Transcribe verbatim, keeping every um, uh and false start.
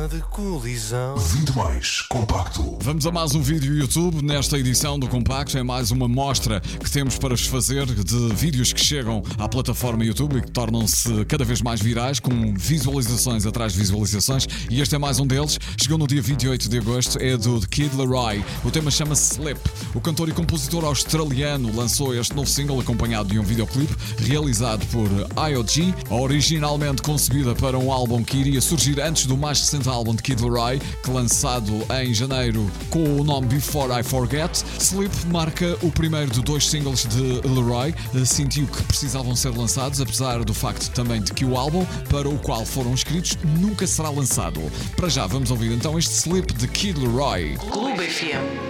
de colisão. vinte mais compacto. Vamos a mais um vídeo YouTube. Nesta edição do Compacto é mais uma mostra que temos para vos fazer de vídeos que chegam à plataforma YouTube e que tornam-se cada vez mais virais, com visualizações atrás de visualizações, e este é mais um deles. Chegou no dia vinte e oito de agosto, é do The Kid Laroi. O tema chama-se Slip. O cantor e compositor australiano lançou este novo single acompanhado de um videoclipe realizado por I O G, originalmente concebida para um álbum que iria surgir antes do mais recente álbum de Kid Laroi, que lançado em janeiro com o nome Before I Forget. Slip marca o primeiro de dois singles de Laroi. Sentiu que precisavam ser lançados, apesar do facto também de que o álbum para o qual foram escritos nunca será lançado. Para já vamos ouvir então este Slip de Kid Laroi. Clube F M.